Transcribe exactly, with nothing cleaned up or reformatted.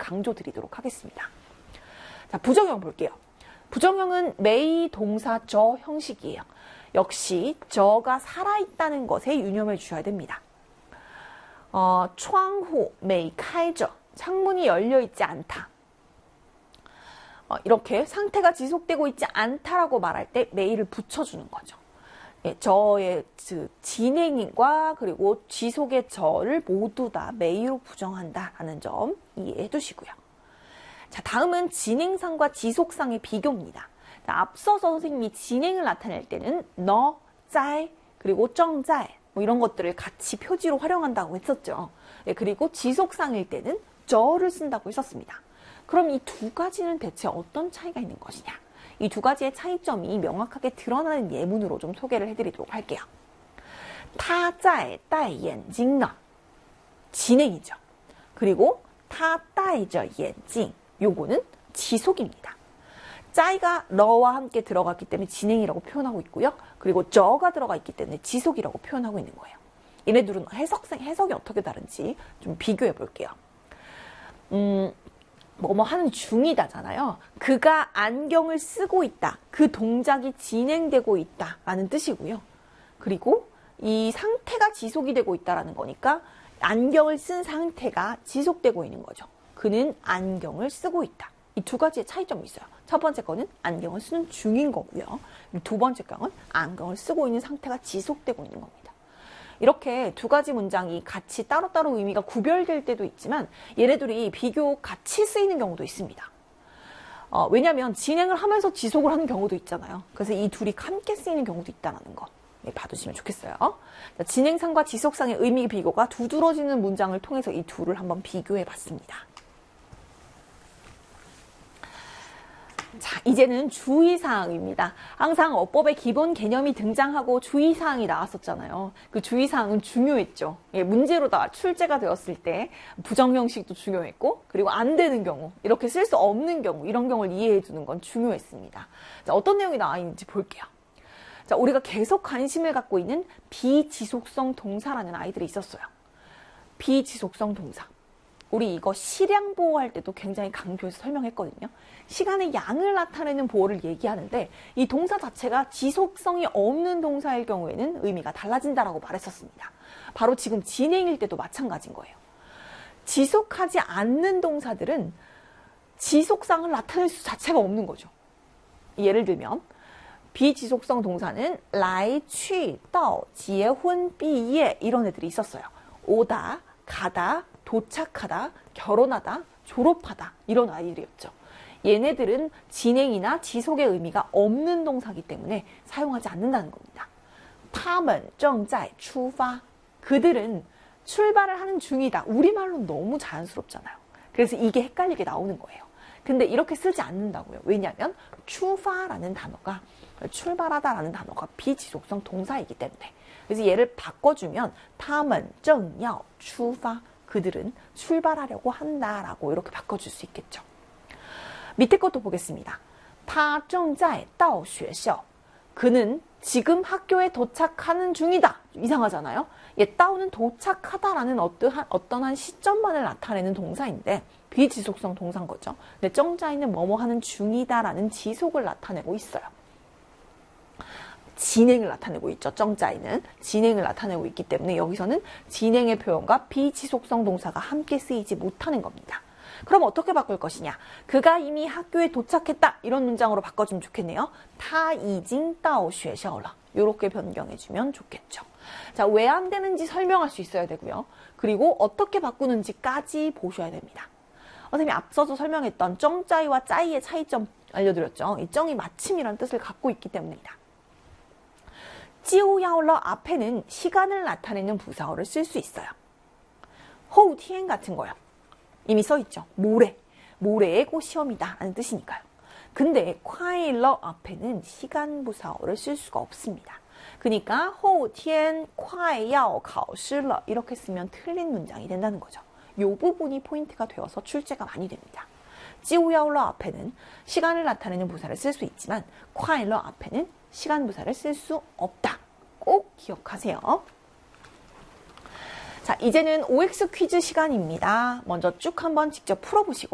강조드리도록 하겠습니다. 자, 부정형 볼게요. 부정형은 메이 동사 저 형식이에요. 역시 저가 살아있다는 것에 유념해 주셔야 됩니다. 어,窗户 메이开着 창문이 열려있지 않다. 어, 이렇게 상태가 지속되고 있지 않다라고 말할 때 메이를 붙여주는 거죠. 예, 저의 그 진행과 그리고 지속의 저를 모두 다 메이로 부정한다라는 점 이해해 주시고요. 자, 다음은 진행상과 지속상의 비교입니다. 자, 앞서서 선생님이 진행을 나타낼 때는 너, 짤, 그리고 정짤 뭐 이런 것들을 같이 표지로 활용한다고 했었죠. 예, 그리고 지속상일 때는 저를 쓴다고 했었습니다. 그럼 이 두 가지는 대체 어떤 차이가 있는 것이냐? 이 두 가지의 차이점이 명확하게 드러나는 예문으로 좀 소개를 해드리도록 할게요. 他在戴眼镜呢 진행이죠. 그리고 他戴着眼镜 요거는 지속입니다. 짜이가 러와 함께 들어갔기 때문에 진행이라고 표현하고 있고요. 그리고 저가 들어가 있기 때문에 지속이라고 표현하고 있는 거예요. 얘네들은 해석상, 해석이 어떻게 다른지 좀 비교해 볼게요. 음, 뭐뭐 하는 중이다잖아요. 그가 안경을 쓰고 있다. 그 동작이 진행되고 있다 라는 뜻이고요. 그리고 이 상태가 지속이 되고 있다라는 거니까 안경을 쓴 상태가 지속되고 있는 거죠. 그는 안경을 쓰고 있다. 이 두 가지의 차이점이 있어요. 첫 번째 거는 안경을 쓰는 중인 거고요. 두 번째 거는 안경을 쓰고 있는 상태가 지속되고 있는 겁니다. 이렇게 두 가지 문장이 같이 따로따로 의미가 구별될 때도 있지만 얘네들이 비교 같이 쓰이는 경우도 있습니다. 어, 왜냐하면 진행을 하면서 지속을 하는 경우도 있잖아요. 그래서 이 둘이 함께 쓰이는 경우도 있다는 거 네, 봐두시면 좋겠어요. 자, 진행상과 지속상의 의미 비교가 두드러지는 문장을 통해서 이 둘을 한번 비교해 봤습니다. 자, 이제는 주의사항입니다. 항상 어법의 기본 개념이 등장하고 주의사항이 나왔었잖아요. 그 주의사항은 중요했죠. 예, 문제로 다 출제가 되었을 때 부정형식도 중요했고 그리고 안 되는 경우, 이렇게 쓸 수 없는 경우, 이런 경우를 이해해 주는 건 중요했습니다. 자, 어떤 내용이 나와 있는지 볼게요. 자, 우리가 계속 관심을 갖고 있는 비지속성 동사라는 아이들이 있었어요. 비지속성 동사. 우리 이거 시량 보호할 때도 굉장히 강조해서 설명했거든요. 시간의 양을 나타내는 보호를 얘기하는데 이 동사 자체가 지속성이 없는 동사일 경우에는 의미가 달라진다라고 말했었습니다. 바로 지금 진행일 때도 마찬가지인 거예요. 지속하지 않는 동사들은 지속상을 나타낼 수 자체가 없는 거죠. 예를 들면 비지속성 동사는 来去到结婚毕业 이런 애들이 있었어요. 오다, 가다, 도착하다, 결혼하다, 졸업하다 이런 아이들이었죠. 얘네들은 진행이나 지속의 의미가 없는 동사이기 때문에 사용하지 않는다는 겁니다. 他们正在出发 그들은 출발을 하는 중이다. 우리말로는 너무 자연스럽잖아요. 그래서 이게 헷갈리게 나오는 거예요. 근데 이렇게 쓰지 않는다고요. 왜냐하면 출발라는 단어가 출발하다라는 단어가 비지속성 동사이기 때문에. 그래서 얘를 바꿔주면 他们正要出发 그들은 출발하려고 한다라고 이렇게 바꿔줄 수 있겠죠. 밑에 것도 보겠습니다. 他正在到学校 그는 지금 학교에 도착하는 중이다. 이상하잖아요. 얘 다운은 도착하다라는 어떠한, 어떠한 시점만을 나타내는 동사인데 비지속성 동사인 거죠. 근데 정자에는 뭐뭐 하는 중이다라는 지속을 나타내고 있어요. 진행을 나타내고 있죠. 정자에는 진행을 나타내고 있기 때문에 여기서는 진행의 표현과 비지속성 동사가 함께 쓰이지 못하는 겁니다. 그럼 어떻게 바꿀 것이냐? 그가 이미 학교에 도착했다. 이런 문장으로 바꿔주면 좋겠네요. 他已经到学校了 이렇게 변경해주면 좋겠죠. 자, 왜 안 되는지 설명할 수 있어야 되고요. 그리고 어떻게 바꾸는지까지 보셔야 됩니다. 선생님이 앞서서 설명했던 정짜이와 짜이의 차이점 알려드렸죠. 이 정이 마침이라는 뜻을 갖고 있기 때문입니다. 就要了 앞에는 시간을 나타내는 부사어를 쓸 수 있어요. 后天 같은 거요. 이미 써있죠. 모레. 모레의 고 시험이다 라는 뜻이니까요. 근데 快乐 앞에는 시간 부사어를 쓸 수가 없습니다. 그러니까 后天快要考试了 이렇게 쓰면 틀린 문장이 된다는 거죠. 이 부분이 포인트가 되어서 출제가 많이 됩니다. 就要了 앞에는 시간을 나타내는 부사를 쓸 수 있지만 快乐 앞에는 시간 부사를 쓸 수 없다. 꼭 기억하세요. 자, 이제는 오엑스 퀴즈 시간입니다. 먼저 쭉 한번 직접 풀어보시고